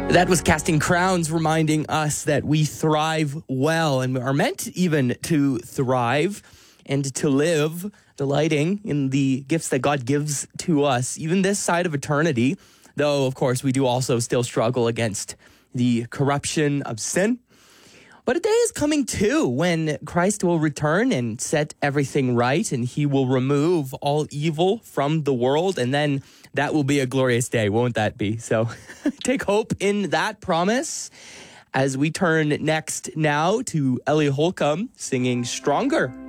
That was Casting Crowns, reminding us that we thrive well and are meant even to thrive and to live, delighting in the gifts that God gives to us, even this side of eternity. Though, of course, we do also still struggle against the corruption of sin. But a day is coming too when Christ will return and set everything right, and he will remove all evil from the world. And then that will be a glorious day, won't that be? So take hope in that promise as we turn next now to Ellie Holcomb singing Stronger.